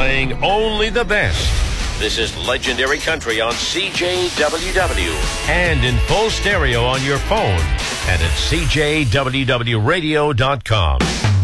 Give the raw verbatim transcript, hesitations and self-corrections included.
playing only the best. This is Legendary Country on C J W W and in full stereo on your phone and at C J W W radio dot com.